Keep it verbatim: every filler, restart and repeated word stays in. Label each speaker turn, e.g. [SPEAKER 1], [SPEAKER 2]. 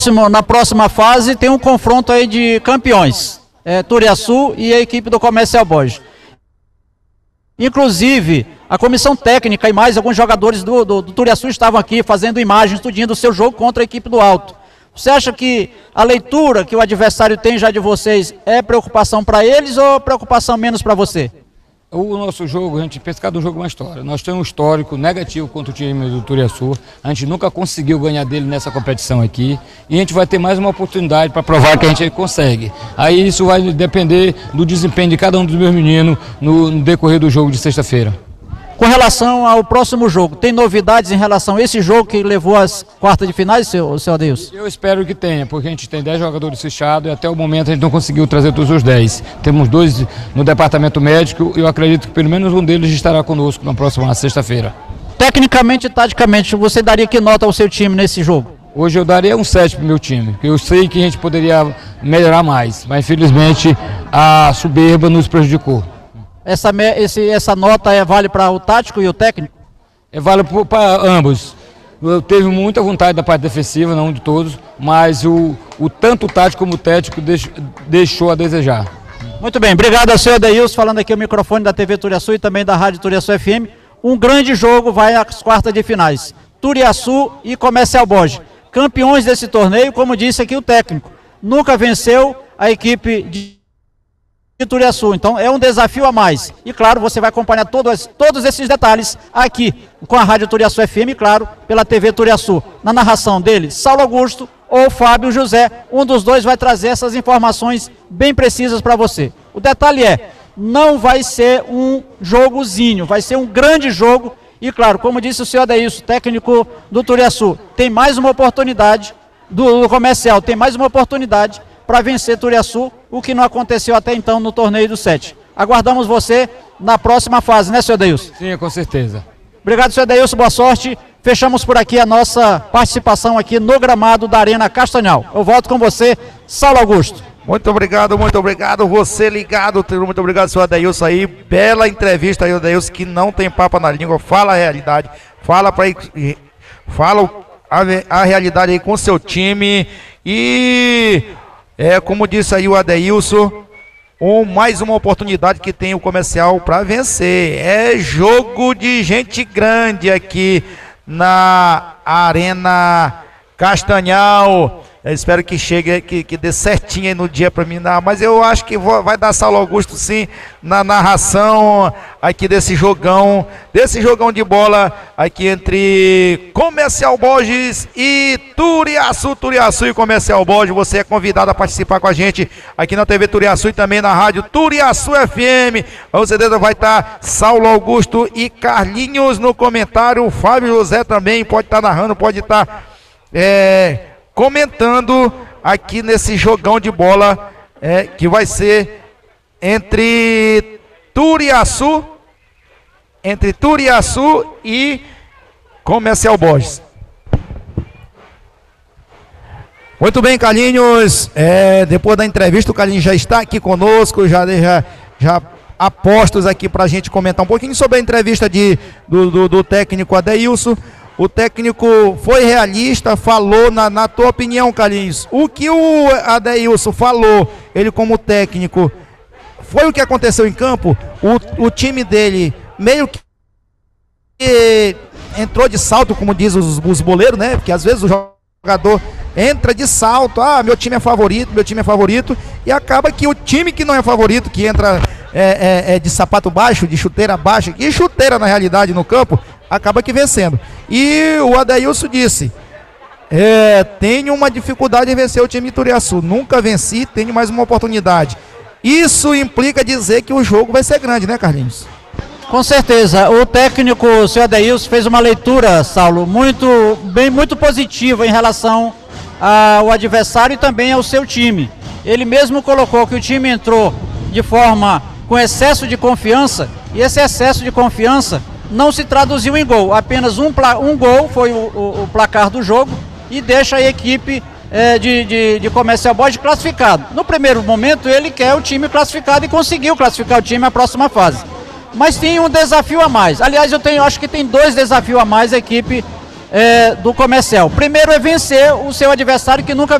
[SPEAKER 1] Na próxima fase tem um confronto aí de campeões, é, Turiaçu e a equipe do Comercial Borges. Inclusive, a comissão técnica e mais alguns jogadores do, do, do Turiaçu estavam aqui fazendo imagens, estudando o seu jogo contra a equipe do Alto. Você acha que a leitura que o adversário tem já de vocês é preocupação para eles ou preocupação menos para você?
[SPEAKER 2] O nosso jogo, a gente pensa que cada jogo é uma história. Nós temos um histórico negativo contra o time do Turiaçu. A gente nunca conseguiu ganhar dele nessa competição aqui. E a gente vai ter mais uma oportunidade para provar que a gente consegue. Aí isso vai depender do desempenho de cada um dos meus meninos no, no decorrer do jogo de sexta-feira.
[SPEAKER 1] Com relação ao próximo jogo, tem novidades em relação a esse jogo que levou às quartas de finais, seu, seu Adeilson?
[SPEAKER 2] Eu espero que tenha, porque a gente tem dez jogadores fechados e até o momento a gente não conseguiu trazer todos os dez. Temos dois no departamento médico e eu acredito que pelo menos um deles estará conosco na próxima sexta-feira.
[SPEAKER 1] Tecnicamente e taticamente, você daria que nota ao seu time nesse jogo?
[SPEAKER 2] Hoje eu daria um sete para o meu time, porque eu sei que a gente poderia melhorar mais, mas infelizmente a soberba nos prejudicou.
[SPEAKER 1] Essa, esse, essa nota é, vale para o tático e o técnico?
[SPEAKER 2] É, vale para ambos. Eu teve muita vontade da parte defensiva, não de todos, mas o, o tanto o tático como o técnico deixou, deixou a desejar.
[SPEAKER 1] Muito bem, obrigado ao senhor Adeilson, falando aqui o microfone da T V Turiaçu e também da Rádio Turiaçu F M. Um grande jogo vai às quartas de finais. Turiaçu e Comercial Borges. Campeões desse torneio, como disse aqui o técnico. Nunca venceu a equipe de Turiaçu, então é um desafio a mais. E claro, você vai acompanhar todos, todos esses detalhes aqui com a Rádio Turiaçu F M, claro, pela T V Turiaçu. Na narração dele, Saulo Augusto ou Fábio José, um dos dois vai trazer essas informações bem precisas para você. O detalhe é, não vai ser um jogozinho, vai ser um grande jogo. E claro, como disse o senhor Adeilson, técnico do Turiaçu, tem mais uma oportunidade, do, do Comercial, tem mais uma oportunidade para vencer Turiaçu, o que não aconteceu até então no torneio do sete. Aguardamos você na próxima fase, né, senhor Adeilson?
[SPEAKER 2] Sim, com certeza.
[SPEAKER 1] Obrigado, senhor Adeilson, boa sorte. Fechamos por aqui a nossa participação aqui no gramado da Arena Castanhal. Eu volto com você, Saulo Augusto.
[SPEAKER 3] Muito obrigado, muito obrigado. Você ligado, muito obrigado, senhor Adeilson aí. Bela entrevista aí, Adeilson, que não tem papo na língua, fala a realidade, fala para fala a, a realidade aí com seu time e... É, como disse aí o Adeilson, um, mais uma oportunidade que tem o Comercial para vencer. É jogo de gente grande aqui na Arena Castanhal. Eu espero que chegue, que, que dê certinho aí no dia para mim, não, mas eu acho que vou, vai dar Saulo Augusto sim na narração aqui desse jogão, desse jogão de bola aqui entre Comercial Borges e Turiaçu, Turiaçu e Comercial Borges. Você é convidado a participar com a gente aqui na T V Turiaçu e também na Rádio Turiaçu F M. Com certeza vai estar Saulo Augusto e Carlinhos no comentário, o Fábio José também pode estar narrando, pode estar... É, comentando aqui nesse jogão de bola é, que vai ser entre Turiaçu, entre Turiaçu e Comercial Borges. Muito bem, Carlinhos, é, depois da entrevista o Carlinhos já está aqui conosco, já, já, já apostos aqui para a gente comentar um pouquinho sobre a entrevista de, do, do, do técnico Adeilson. O técnico foi realista, falou, na, na tua opinião, Carlinhos, o que o Adeilson falou, ele como técnico, foi o que aconteceu em campo? O, o time dele meio que entrou de salto, como diz os, os boleiros, né? Porque às vezes o jogador entra de salto, ah, meu time é favorito, meu time é favorito, e acaba que o time que não é favorito, que entra é, é, é de sapato baixo, de chuteira baixa, e chuteira na realidade no campo, acaba que vencendo. E o Adeilson disse, é, tenho uma dificuldade em vencer o time de Turiaçu, nunca venci, tenho mais uma oportunidade. Isso implica dizer que o jogo vai ser grande, né, Carlinhos?
[SPEAKER 1] Com certeza, o técnico, o senhor Adeilson, fez uma leitura, Saulo, muito, bem, muito positiva em relação ao adversário e também ao seu time. Ele mesmo colocou que o time entrou de forma com excesso de confiança, e esse excesso de confiança não se traduziu em gol, apenas um, um gol foi o, o, o placar do jogo e deixa a equipe é, de, de, de Comercial Borges classificado. No primeiro momento ele quer o time classificado e conseguiu classificar o time à próxima fase. Mas tem um desafio a mais, aliás eu tenho, acho que tem dois desafios a mais a equipe é, do Comercial. Primeiro é vencer o seu adversário que nunca